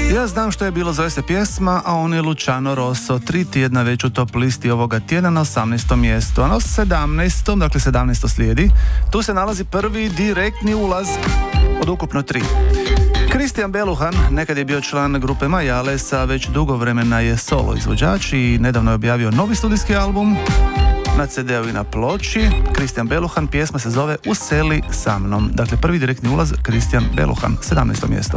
Ja znam što je bilo, zove se pjesma, a on je Luciano Rosso, 3 tjedna već u top listi ovoga tjedna na 18. mjestu, a na 17. dakle 17. slijedi, tu se nalazi prvi direktni ulaz od ukupno 3. Christian Beluhan, nekad je bio član grupe Majales, a već dugo vremena je solo izvođač i nedavno je objavio novi studijski album na CD-u i na ploči. Christian Beluhan, pjesma se zove Useli sa mnom. Dakle, prvi direktni ulaz, Christian Beluhan, 17. mjesto.